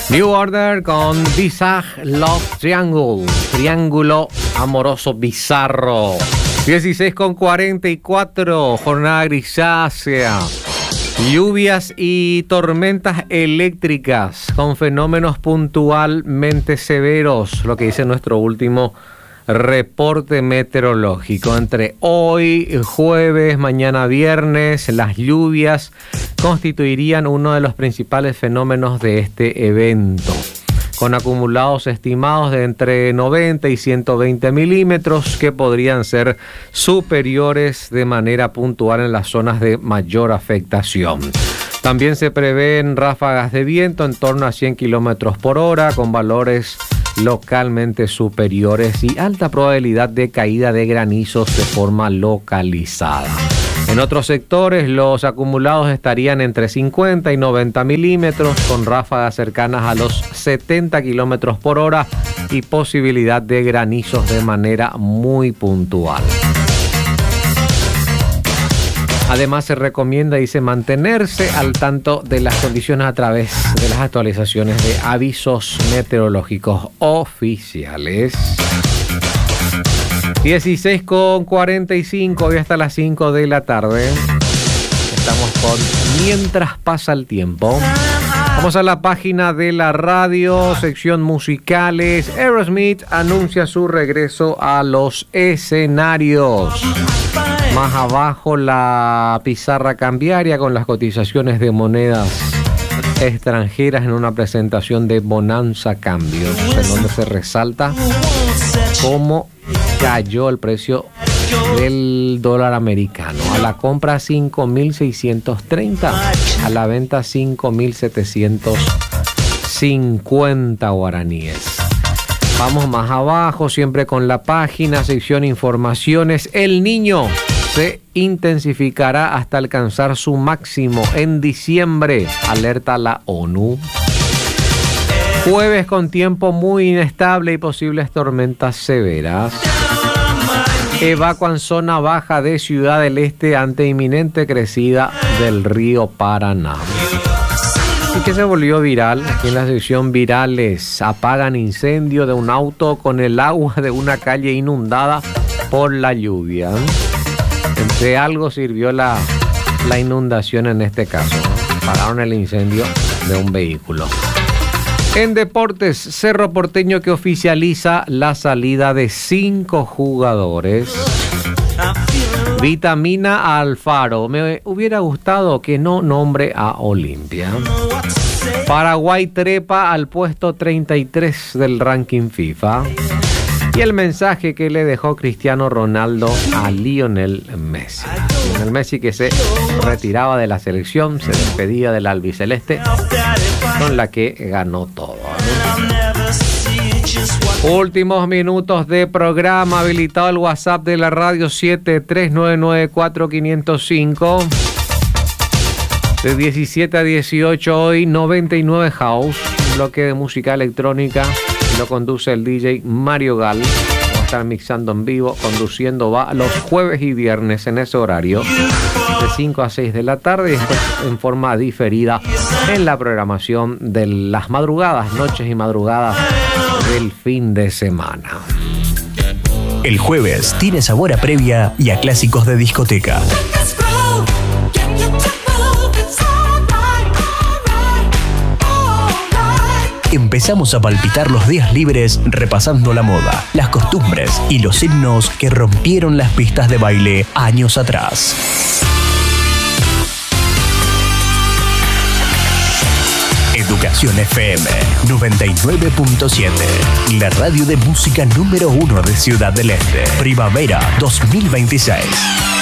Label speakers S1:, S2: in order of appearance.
S1: New Order con Bizarre Love Triangle, triángulo amoroso bizarro. 16:44, jornada grisácea. Lluvias y tormentas eléctricas con fenómenos puntualmente severos, lo que dice nuestro último reporte meteorológico. Entre hoy, jueves, mañana viernes, las lluvias constituirían uno de los principales fenómenos de este evento, con acumulados estimados de entre 90 y 120 milímetros que podrían ser superiores de manera puntual en las zonas de mayor afectación. También se prevén ráfagas de viento en torno a 100 kilómetros por hora con valores localmente superiores y alta probabilidad de caída de granizos de forma localizada. En otros sectores, los acumulados estarían entre 50 y 90 milímetros, con ráfagas cercanas a los 70 kilómetros por hora y posibilidad de granizos de manera muy puntual. Además, se recomienda, dice, mantenerse al tanto de las condiciones a través de las actualizaciones de avisos meteorológicos oficiales. 16:45, hoy hasta las 5 de la tarde. Estamos con Mientras pasa el tiempo. Vamos a la página de la radio, sección musicales. Aerosmith anuncia su regreso a los escenarios. Más abajo la pizarra cambiaria con las cotizaciones de monedas extranjeras en una presentación de Bonanza Cambios, en donde se resalta cómo cayó el precio del dólar americano. A la compra 5.630, a la venta 5.750 guaraníes. Vamos más abajo, siempre con la página, sección informaciones. El Niño se intensificará hasta alcanzar su máximo en diciembre, alerta la ONU. Jueves con tiempo muy inestable y posibles tormentas severas. Evacuan zona baja de Ciudad del Este ante inminente crecida del río Paraná. Y que se volvió viral, aquí en la sección virales, apagan incendio de un auto con el agua de una calle inundada por la lluvia. De algo sirvió la inundación en este caso, ¿no? Apagaron el incendio de un vehículo. En deportes, Cerro Porteño que oficializa la salida de 5 jugadores. Vitamina a Alfaro. Me hubiera gustado que no nombre a Olimpia. Paraguay trepa al puesto 33 del ranking FIFA. Y el mensaje que le dejó Cristiano Ronaldo a Lionel Messi. Lionel Messi, que se retiraba de la selección, se despedía del albiceleste, con la que ganó todo, ¿no? Últimos minutos de programa. Habilitado el WhatsApp de la radio 73994-505. De 17 a 18 hoy, 99 House, un bloque de música electrónica. Lo conduce el DJ Mario Gal. Va a estar mixando en vivo, conduciendo, va los jueves y viernes en ese horario, de 5 a 6 de la tarde, y después en forma diferida en la programación de las madrugadas, noches y madrugadas del fin de semana.
S2: El jueves tiene sabor a previa y a clásicos de discoteca. Empezamos a palpitar los días libres repasando la moda, las costumbres y los himnos que rompieron las pistas de baile años atrás. Educación FM 99.7, la radio de música número 1 de Ciudad del Este. Primavera 2026.